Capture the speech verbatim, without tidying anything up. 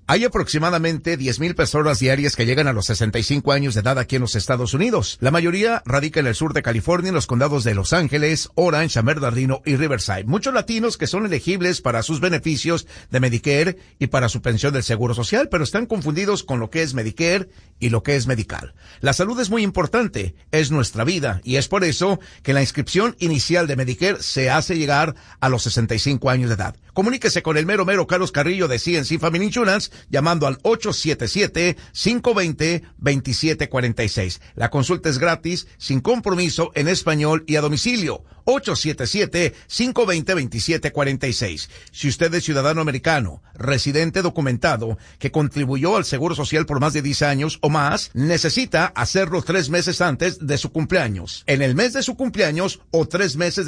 Hay aproximadamente diez mil personas diarias que llegan a los sesenta y cinco años de edad aquí en los Estados Unidos. La mayoría radica en el sur de California, en los condados de Los Ángeles, Orange, San Bernardino y Riverside. Muchos latinos que son elegibles para sus beneficios de Medicare y para su pensión del Seguro Social, pero están confundidos con lo que es Medicare y lo que es Medical. La salud es muy importante, es nuestra vida, y es por eso que la inscripción inicial de Medicare se hace llegar a los sesenta y cinco años de edad. Comuníquese con el mero mero Carlos Carrillo de C N C Family Insurance llamando al ocho siete siete, cinco dos cero, dos siete cuatro seis. La consulta es gratis, sin compromiso, en español y a domicilio. ocho siete siete, cinco dos cero, dos siete cuatro seis. Si usted es ciudadano americano, residente documentado, que contribuyó al Seguro Social por más de diez años o más, necesita hacerlo tres meses antes de su cumpleaños. En el mes de su cumpleaños o tres meses